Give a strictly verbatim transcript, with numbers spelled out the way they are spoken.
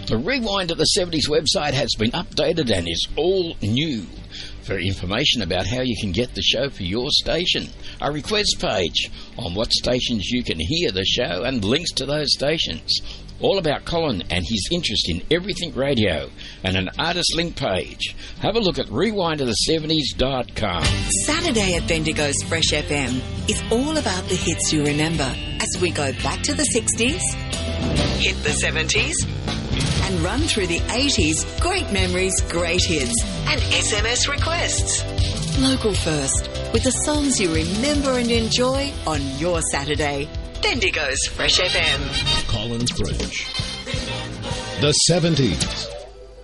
The Rewind of the seventies website has been updated and is all new. For information about how you can get the show for your station, a request page on what stations you can hear the show and links to those stations. All about Colin and his interest in everything radio, and an artist link page. Have a look at rewind of the seventies dot com. Saturday at Bendigo's Fresh F M is all about the hits you remember as we go back to the sixties, hit the seventies, and run through the eighties, great memories, great hits, and S M S requests. Local first, with the songs you remember and enjoy on your Saturday. Bendigo's Fresh F M. Collins Bridge. The seventies.